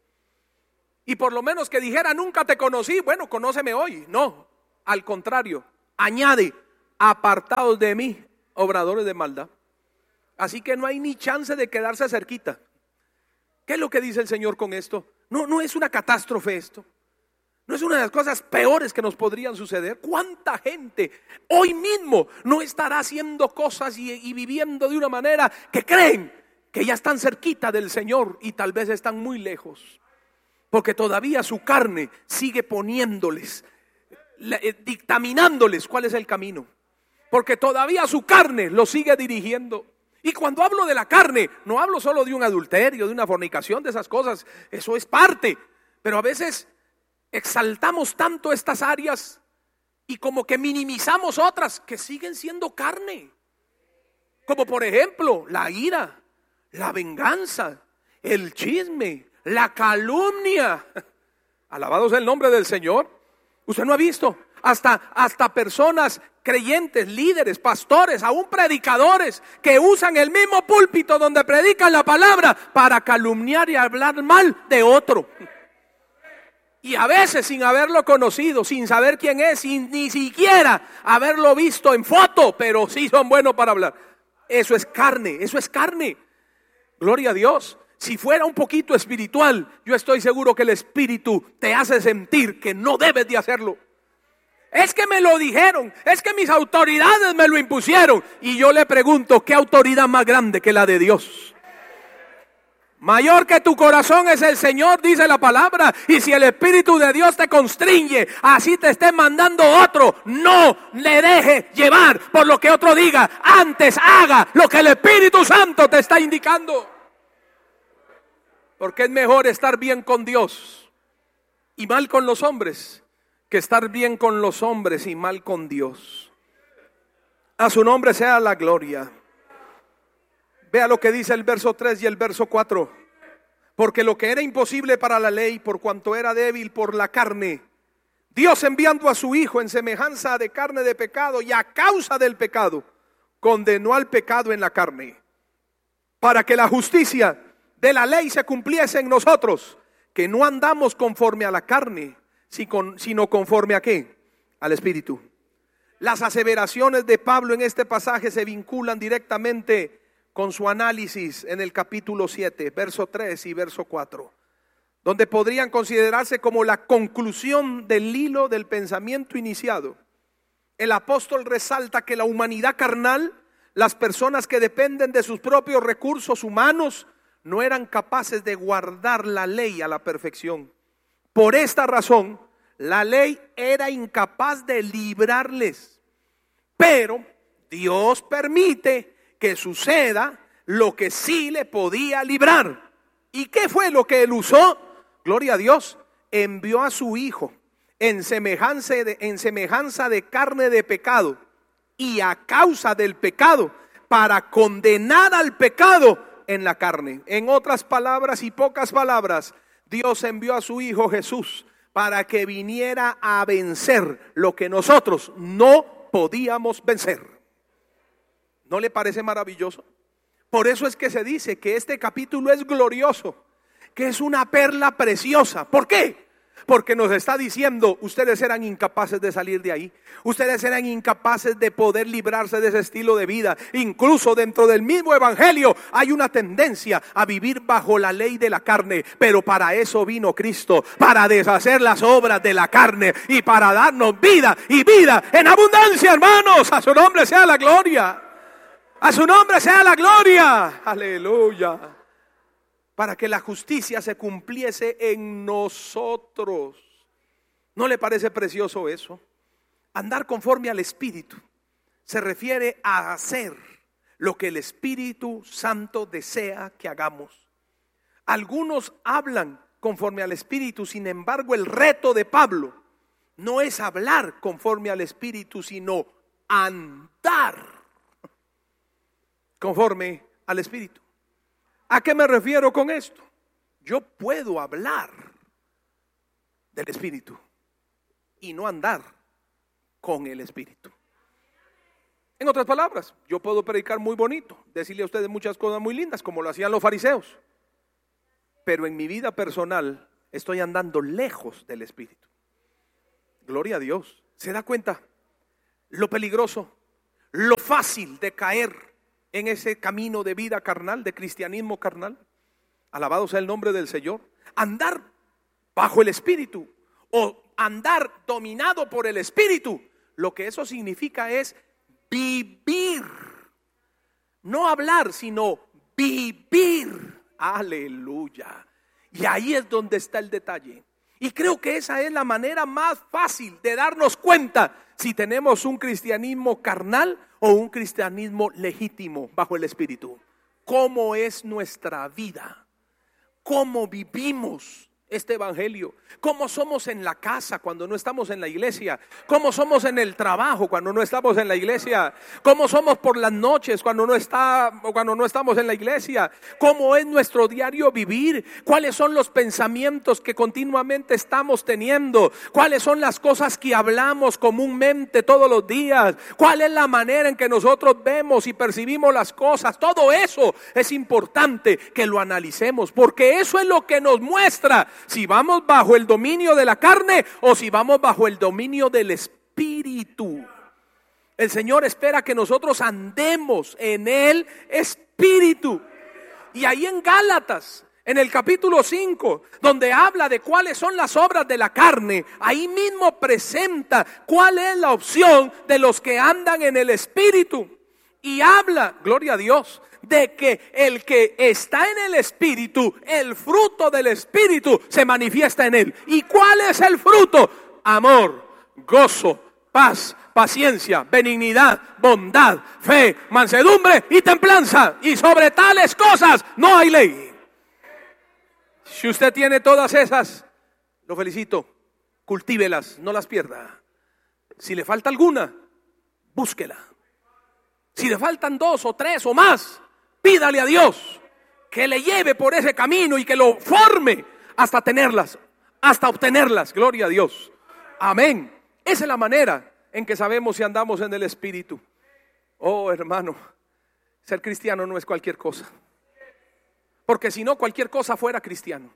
Y por lo menos que dijera nunca te conocí, bueno, conóceme hoy. No, al contrario, añade, apartados de mí, obradores de maldad. Así que no hay ni chance de quedarse cerquita. ¿Qué es lo que dice el Señor con esto? No, no es una catástrofe esto. No es una de las cosas peores que nos podrían suceder. ¿Cuánta gente hoy mismo no estará haciendo cosas y, y viviendo de una manera que creen que ya están cerquita del Señor y tal vez están muy lejos? Porque todavía su carne sigue poniéndoles, eh, dictaminándoles cuál es el camino. Porque todavía su carne lo sigue dirigiendo. Y cuando hablo de la carne, no hablo solo de un adulterio, de una fornicación, de esas cosas. Eso es parte. Pero a veces exaltamos tanto estas áreas y como que minimizamos otras que siguen siendo carne. Como por ejemplo, la ira, la venganza, el chisme, la calumnia. Alabado sea el nombre del Señor. Usted no ha visto hasta, hasta personas creyentes, líderes, pastores, aún predicadores que usan el mismo púlpito donde predican la palabra para calumniar y hablar mal de otro. Y a veces sin haberlo conocido, sin saber quién es, sin ni siquiera haberlo visto en foto, pero sí son buenos para hablar. Eso es carne, eso es carne. Gloria a Dios. Si fuera un poquito espiritual, yo estoy seguro que el Espíritu te hace sentir que no debes de hacerlo. Es que me lo dijeron, es que mis autoridades me lo impusieron. Y yo le pregunto, ¿qué autoridad más grande que la de Dios? Mayor que tu corazón es el Señor, dice la palabra. Y si el Espíritu de Dios te constriñe, así te esté mandando otro, no le deje llevar por lo que otro diga. Antes haga lo que el Espíritu Santo te está indicando. Porque es mejor estar bien con Dios y mal con los hombres que estar bien con los hombres y mal con Dios. A su nombre sea la gloria. Vea lo que dice el verso tres y el verso cuatro. Porque lo que era imposible para la ley, por cuanto era débil por la carne, Dios enviando a su Hijo en semejanza de carne de pecado y a causa del pecado, condenó al pecado en la carne, para que la justicia de la ley se cumpliese en nosotros, que no andamos conforme a la carne, sino conforme a ¿qué? Al Espíritu. Las aseveraciones de Pablo en este pasaje se vinculan directamente con su análisis en el capítulo siete, verso tres y verso cuatro, donde podrían considerarse como la conclusión del hilo del pensamiento iniciado. El apóstol resalta que la humanidad carnal, las personas que dependen de sus propios recursos humanos, no eran capaces de guardar la ley a la perfección. Por esta razón, la ley era incapaz de librarles. Pero Dios permite que suceda lo que sí le podía librar. ¿Y qué fue lo que él usó? Gloria a Dios. Envió a su Hijo en semejanza de, en semejanza de carne de pecado y a causa del pecado, para condenar al pecado en la carne. En otras palabras y pocas palabras, Dios envió a su Hijo Jesús para que viniera a vencer lo que nosotros no podíamos vencer. ¿No le parece maravilloso? Por eso es que se dice que este capítulo es glorioso, que es una perla preciosa. ¿Por qué? Porque nos está diciendo, ustedes eran incapaces de salir de ahí. Ustedes eran incapaces de poder librarse de ese estilo de vida. Incluso dentro del mismo evangelio hay una tendencia a vivir bajo la ley de la carne. Pero para eso vino Cristo, para deshacer las obras de la carne y para darnos vida y vida en abundancia, hermanos. A su nombre sea la gloria. A su nombre sea la gloria. Aleluya. Para que la justicia se cumpliese en nosotros. ¿No le parece precioso eso? Andar conforme al Espíritu se refiere a hacer lo que el Espíritu Santo desea que hagamos. Algunos hablan conforme al Espíritu, sin embargo el reto de Pablo no es hablar conforme al Espíritu, sino andar conforme al Espíritu. ¿A qué me refiero con esto? Yo puedo hablar del Espíritu y no andar con el Espíritu. En otras palabras, yo puedo predicar muy bonito, decirle a ustedes muchas cosas muy lindas, como lo hacían los fariseos, pero en mi vida personal estoy andando lejos del Espíritu. Gloria a Dios. ¿Se da cuenta lo peligroso, lo fácil de caer en ese camino de vida carnal, de cristianismo carnal? Alabado sea el nombre del Señor. Andar bajo el Espíritu o andar dominado por el Espíritu, lo que eso significa es vivir, no hablar, sino vivir. Aleluya. Y ahí es donde está el detalle. Y creo que esa es la manera más fácil de darnos cuenta si tenemos un cristianismo carnal o un cristianismo legítimo bajo el Espíritu. ¿Cómo es nuestra vida? ¿Cómo vivimos este evangelio? ¿Cómo somos en la casa cuando no estamos en la iglesia? ¿Cómo somos en el trabajo cuando no estamos en la iglesia? ¿Cómo somos por las noches cuando no está, cuando no estamos en la iglesia? ¿Cómo es nuestro diario vivir? ¿Cuáles son los pensamientos que continuamente estamos teniendo? ¿Cuáles son las cosas que hablamos comúnmente todos los días? ¿Cuál es la manera en que nosotros vemos y percibimos las cosas? Todo eso es importante que lo analicemos, porque eso es lo que nos muestra si vamos bajo el dominio de la carne o si vamos bajo el dominio del Espíritu. El Señor espera que nosotros andemos en el Espíritu. Y ahí en Gálatas, en el capítulo cinco, donde habla de cuáles son las obras de la carne, ahí mismo presenta cuál es la opción de los que andan en el Espíritu. Y habla, gloria a Dios, de que el que está en el Espíritu, el fruto del Espíritu se manifiesta en él. ¿Y cuál es el fruto? Amor, gozo, paz, paciencia, benignidad, bondad, fe, mansedumbre y templanza. Y sobre tales cosas no hay ley. Si usted tiene todas esas, lo felicito, cultívelas, no las pierda. Si le falta alguna, búsquela. Si le faltan dos o tres o más, pídale a Dios que le lleve por ese camino y que lo forme hasta tenerlas, hasta obtenerlas. Gloria a Dios. Amén. Esa es la manera en que sabemos si andamos en el Espíritu. Oh, hermano, ser cristiano no es cualquier cosa. Porque si no, cualquier cosa fuera cristiano.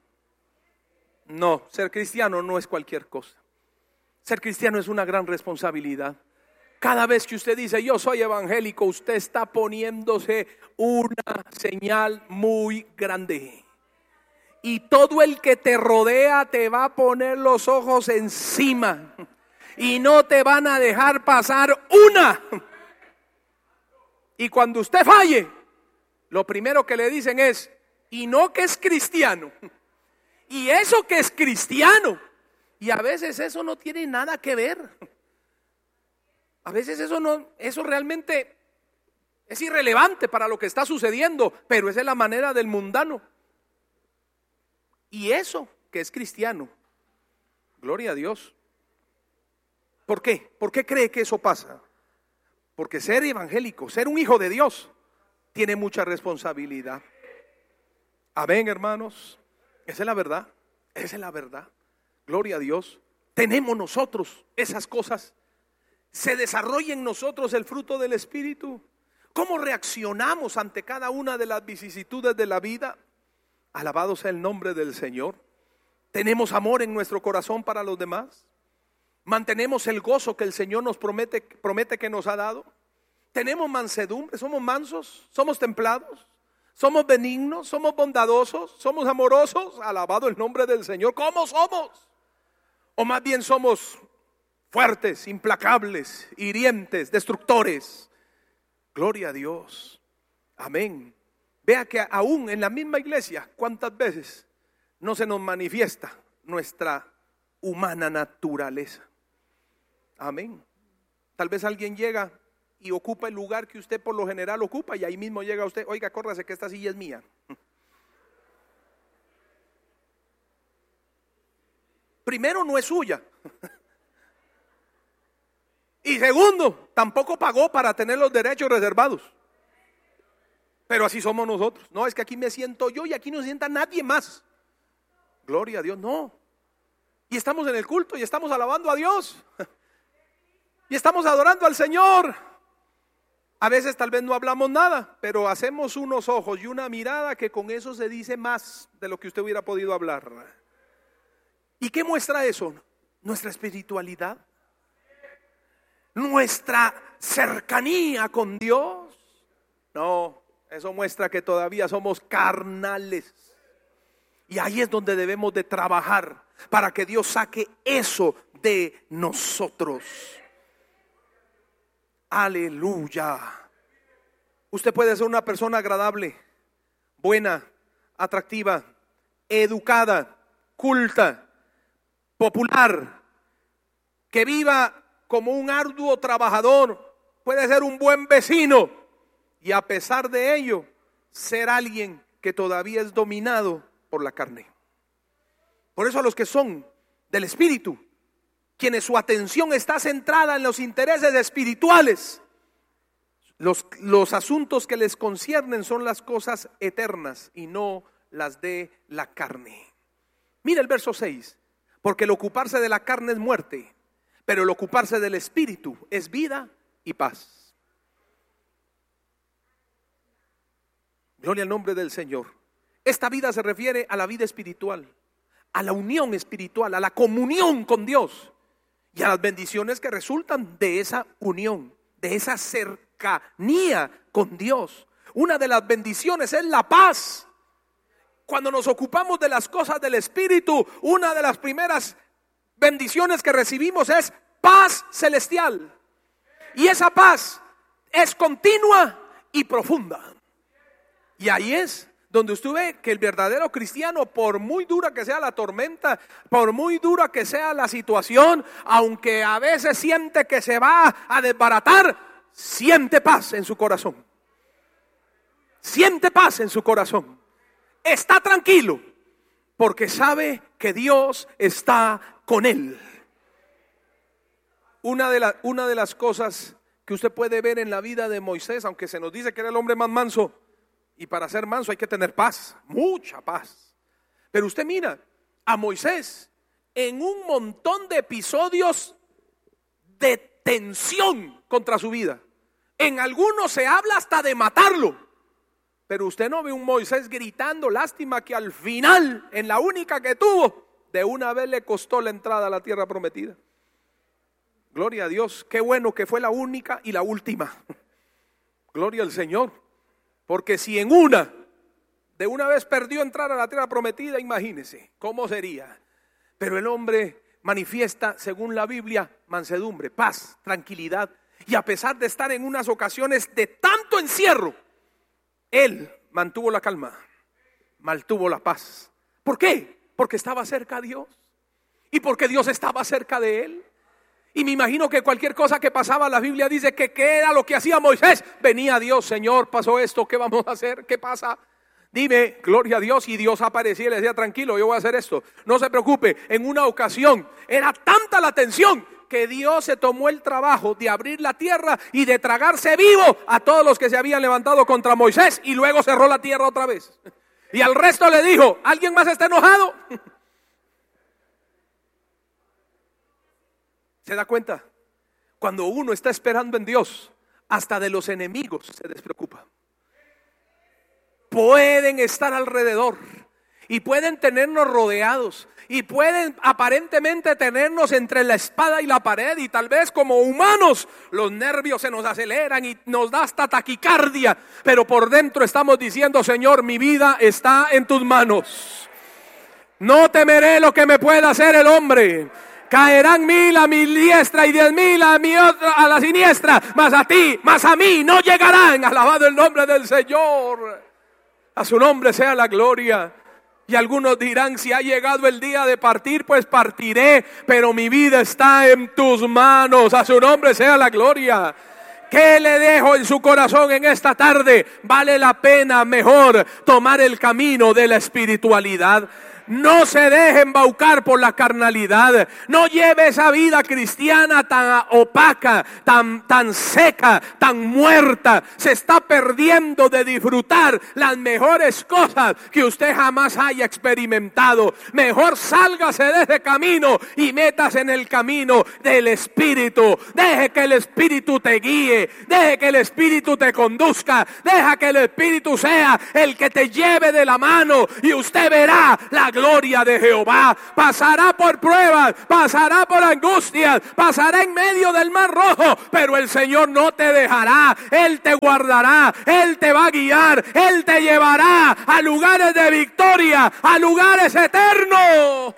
No, ser cristiano no es cualquier cosa. Ser cristiano es una gran responsabilidad. Cada vez que usted dice yo soy evangélico, usted está poniéndose una señal muy grande. Y todo el que te rodea te va a poner los ojos encima. Y no te van a dejar pasar una. Y cuando usted falle, lo primero que le dicen es, y no que es cristiano. Y eso que es cristiano. Y a veces eso no tiene nada que ver. A veces eso no, eso realmente es irrelevante para lo que está sucediendo, pero esa es la manera del mundano. Y eso que es cristiano, gloria a Dios. ¿Por qué? ¿Por qué cree que eso pasa? Porque ser evangélico, ser un hijo de Dios, tiene mucha responsabilidad. Amén, hermanos. Esa es la verdad, esa es la verdad. Gloria a Dios. Tenemos nosotros esas cosas. Se desarrolla en nosotros el fruto del Espíritu. ¿Cómo reaccionamos ante cada una de las vicisitudes de la vida? Alabado sea el nombre del Señor. ¿Tenemos amor en nuestro corazón para los demás? ¿Mantenemos el gozo que el Señor nos promete, promete que nos ha dado? ¿Tenemos mansedumbre? ¿Somos mansos? ¿Somos templados? ¿Somos benignos? ¿Somos bondadosos? ¿Somos amorosos? Alabado el nombre del Señor. ¿Cómo somos? ¿O más bien somos fuertes, implacables, hirientes, destructores? Gloria a Dios. Amén. Vea que aún en la misma iglesia, ¿cuántas veces no se nos manifiesta nuestra humana naturaleza? Amén. Tal vez alguien llega y ocupa el lugar que usted por lo general ocupa, y ahí mismo llega usted, oiga, córrase que esta silla es mía. Primero, no es suya. Y segundo, tampoco pagó para tener los derechos reservados. Pero así somos nosotros. No, es que aquí me siento yo y aquí no se sienta nadie más. Gloria a Dios, no. Y estamos en el culto y estamos alabando a Dios. Y estamos adorando al Señor. A veces tal vez no hablamos nada, pero hacemos unos ojos y una mirada que con eso se dice más de lo que usted hubiera podido hablar. ¿Y qué muestra eso? Nuestra espiritualidad, nuestra cercanía con Dios. No, eso muestra que todavía somos carnales. Y ahí es donde debemos de trabajar para que Dios saque eso de nosotros. Aleluya. Usted puede ser una persona agradable, buena, atractiva, educada, culta, popular, que viva como un arduo trabajador. Puede ser un buen vecino y a pesar de ello ser alguien que todavía es dominado por la carne. Por eso a los que son del espíritu, quienes su atención está centrada en los intereses espirituales, los, los asuntos que les conciernen son las cosas eternas y no las de la carne. Mira el verso seis, porque el ocuparse de la carne es muerte, pero el ocuparse del espíritu es vida y paz. Gloria al nombre del Señor. Esta vida se refiere a la vida espiritual, a la unión espiritual, a la comunión con Dios y a las bendiciones que resultan de esa unión, de esa cercanía con Dios. Una de las bendiciones es la paz. Cuando nos ocupamos de las cosas del espíritu, una de las primeras bendiciones que recibimos es paz celestial. Y esa paz es continua y profunda. Y ahí es donde usted ve que el verdadero cristiano, por muy dura que sea la tormenta, por muy dura que sea la situación, aunque a veces siente que se va a desbaratar, siente paz en su corazón. Siente paz en su corazón. Está tranquilo porque sabe que Dios está con él. Una de, la, una de las cosas que usted puede ver en la vida de Moisés, aunque se nos dice que era el hombre más manso, y para ser manso hay que tener paz, mucha paz. Pero usted mira a Moisés en un montón de episodios de tensión contra su vida. En algunos se habla hasta de matarlo. Pero usted no ve un Moisés gritando, lástima que al final, en la única que tuvo, de una vez le costó la entrada a la tierra prometida. Gloria a Dios, qué bueno que fue la única y la última. Gloria al Señor. Porque si en una, de una vez perdió entrar a la tierra prometida, imagínese cómo sería. Pero el hombre manifiesta, según la Biblia, mansedumbre, paz, tranquilidad. Y a pesar de estar en unas ocasiones de tanto encierro, él mantuvo la calma, mantuvo la paz. ¿Por qué? Porque estaba cerca a Dios y porque Dios estaba cerca de él. Y me imagino que cualquier cosa que pasaba, la Biblia dice que qué era lo que hacía Moisés. Venía Dios, Señor, pasó esto, ¿qué vamos a hacer? ¿Qué pasa? Dime, gloria a Dios. Y Dios aparecía y le decía, tranquilo, yo voy a hacer esto. No se preocupe. En una ocasión era tanta la tensión que Dios se tomó el trabajo de abrir la tierra y de tragarse vivo a todos los que se habían levantado contra Moisés, y luego cerró la tierra otra vez. Y al resto le dijo, ¿alguien más está enojado? ¿Se da cuenta? Cuando uno está esperando en Dios, hasta de los enemigos se despreocupa. Pueden estar alrededor y pueden tenernos rodeados y pueden aparentemente tenernos entre la espada y la pared, y tal vez como humanos los nervios se nos aceleran y nos da hasta taquicardia, pero por dentro estamos diciendo, Señor, mi vida está en tus manos. No temeré lo que me pueda hacer el hombre. Caerán mil a mi diestra y diez mil a mi otra, a la siniestra, mas a ti, mas a mí no llegarán. Alabado el nombre del Señor. A su nombre sea la gloria. Y algunos dirán, si ha llegado el día de partir, pues partiré, pero mi vida está en tus manos. A su nombre sea la gloria. ¿Qué le dejo en su corazón en esta tarde? Vale la pena mejor tomar el camino de la espiritualidad. No se deje embaucar por la carnalidad. No lleve esa vida cristiana tan opaca, tan, tan seca, tan muerta. Se está perdiendo de disfrutar las mejores cosas que usted jamás haya experimentado. Mejor sálgase de ese camino y métase en el camino del Espíritu. Deje que el Espíritu te guíe. Deje que el Espíritu te conduzca. Deja que el Espíritu sea el que te lleve de la mano y usted verá la gloria de Jehová. Pasará por pruebas, pasará por angustias, pasará en medio del mar rojo, pero el Señor no te dejará. Él te guardará, Él te va a guiar, Él te llevará a lugares de victoria, a lugares eternos.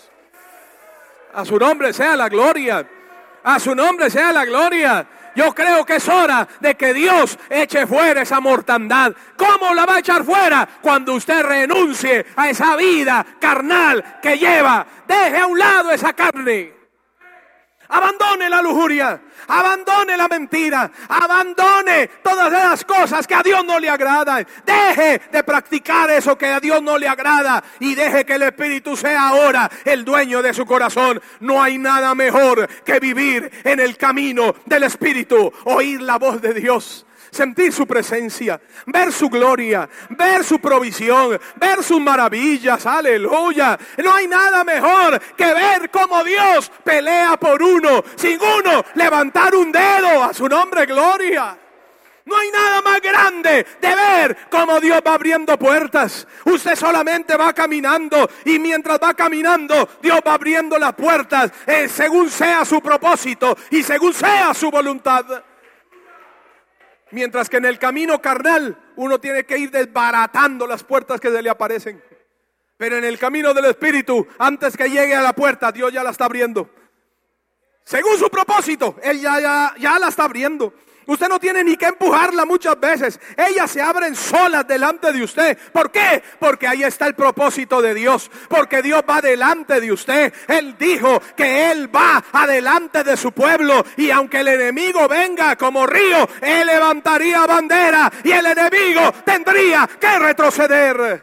A su nombre sea la gloria, a su nombre sea la gloria. Yo creo que es hora de que Dios eche fuera esa mortandad. ¿Cómo la va a echar fuera? Cuando usted renuncie a esa vida carnal que lleva. Deje a un lado esa carne. Abandone la lujuria, abandone la mentira, abandone todas esas cosas que a Dios no le agradan. Deje de practicar eso que a Dios no le agrada y deje que el Espíritu sea ahora el dueño de su corazón. No hay nada mejor que vivir en el camino del Espíritu, oír la voz de Dios. Sentir su presencia, ver su gloria, ver su provisión, ver sus maravillas, aleluya. No hay nada mejor que ver cómo Dios pelea por uno, sin uno levantar un dedo. A su nombre, gloria. No hay nada más grande de ver cómo Dios va abriendo puertas. Usted solamente va caminando y mientras va caminando, Dios va abriendo las puertas eh, según sea su propósito y según sea su voluntad. Mientras que en el camino carnal uno tiene que ir desbaratando las puertas que se le aparecen. Pero en el camino del Espíritu, antes que llegue a la puerta, Dios ya la está abriendo. Según su propósito, Él ya, ya, ya la está abriendo. Usted no tiene ni que empujarla muchas veces. Ellas se abren solas delante de usted. ¿Por qué? Porque ahí está el propósito de Dios. Porque Dios va delante de usted. Él dijo que Él va adelante de su pueblo. Y aunque el enemigo venga como río, Él levantaría bandera. Y el enemigo tendría que retroceder.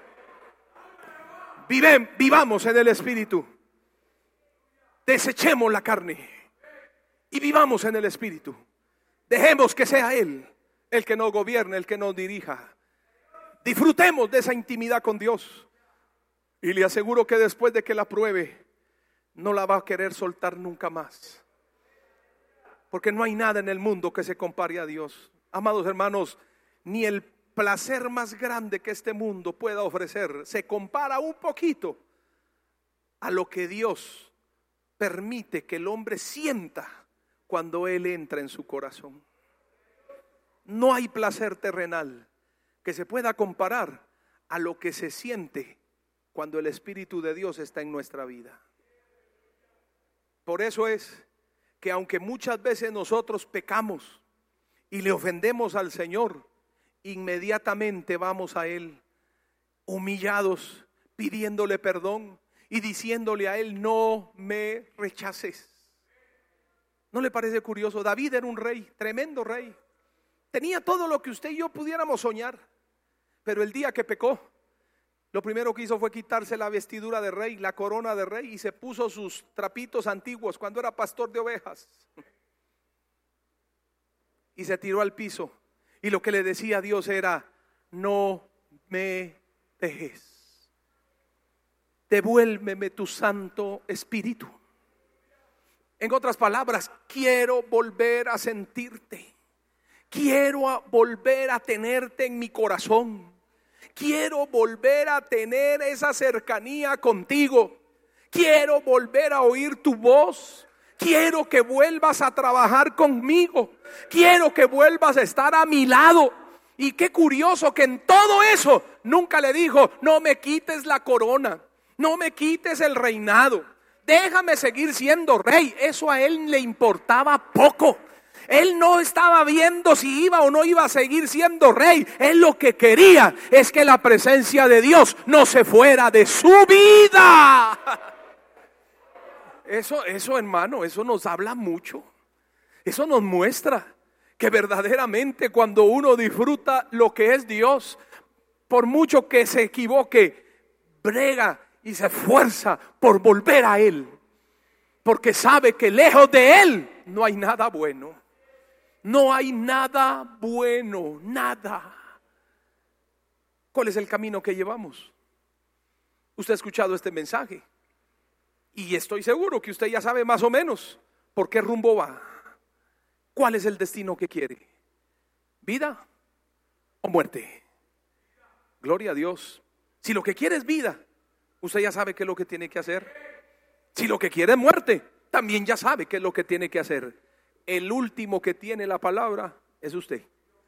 Vive, vivamos en el Espíritu. Desechemos la carne. Y vivamos en el Espíritu. Dejemos que sea Él el que nos gobierne, el que nos dirija. Disfrutemos de esa intimidad con Dios. Y le aseguro que después de que la pruebe, no la va a querer soltar nunca más. Porque no hay nada en el mundo que se compare a Dios. Amados hermanos, ni el placer más grande que este mundo pueda ofrecer se compara un poquito a lo que Dios permite que el hombre sienta cuando Él entra en su corazón. No hay placer terrenal que se pueda comparar a lo que se siente cuando el Espíritu de Dios está en nuestra vida. Por eso es que aunque muchas veces nosotros pecamos y le ofendemos al Señor, inmediatamente vamos a Él humillados, pidiéndole perdón y diciéndole a Él: no me rechaces. ¿No le parece curioso? David era un rey, tremendo rey. Tenía todo lo que usted y yo pudiéramos soñar. Pero el día que pecó, lo primero que hizo fue quitarse la vestidura de rey, la corona de rey, y se puso sus trapitos antiguos cuando era pastor de ovejas. Y se tiró al piso. Y lo que le decía a Dios era: no me dejes. Devuélveme tu Santo Espíritu. En otras palabras, quiero volver a sentirte. Quiero volver a tenerte en mi corazón. Quiero volver a tener esa cercanía contigo. Quiero volver a oír tu voz. Quiero que vuelvas a trabajar conmigo. Quiero que vuelvas a estar a mi lado. Y qué curioso que en todo eso nunca le dijo: no me quites la corona, no me quites el reinado. Déjame seguir siendo rey. Eso a él le importaba poco. Él no estaba viendo si iba o no iba a seguir siendo rey. Él lo que quería es que la presencia de Dios no se fuera de su vida. Eso, eso hermano, eso nos habla mucho. Eso nos muestra que verdaderamente cuando uno disfruta lo que es Dios, por mucho que se equivoque, brega y se esfuerza por volver a Él, porque sabe que lejos de Él no hay nada bueno. No hay nada bueno, nada. ¿Cuál es el camino que llevamos? Usted ha escuchado este mensaje y estoy seguro que usted ya sabe más o menos por qué rumbo va. ¿Cuál es el destino que quiere? ¿Vida o muerte? Gloria a Dios. Si lo que quiere es vida, usted ya sabe qué es lo que tiene que hacer. Si lo que quiere es muerte, también ya sabe qué es lo que tiene que hacer. El último que tiene la palabra es usted.